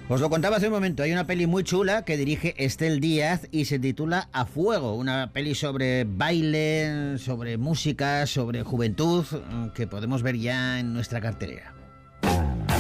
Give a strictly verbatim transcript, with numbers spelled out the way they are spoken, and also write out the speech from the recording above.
Os lo contaba hace un momento, hay una peli muy chula que dirige Estel Díaz y se titula A Fuego, una peli sobre baile, sobre música, sobre juventud, que podemos ver ya en nuestra cartelera.